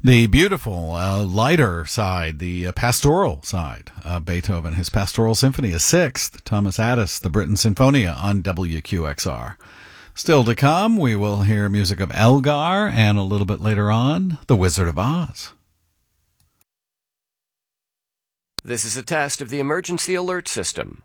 The beautiful, lighter side, the pastoral side. Beethoven, his Pastoral Symphony, a sixth. Thomas Addis, the Britten Sinfonia on WQXR. Still to come, we will hear music of Elgar, and a little bit later on, The Wizard of Oz. This is a test of the emergency alert system.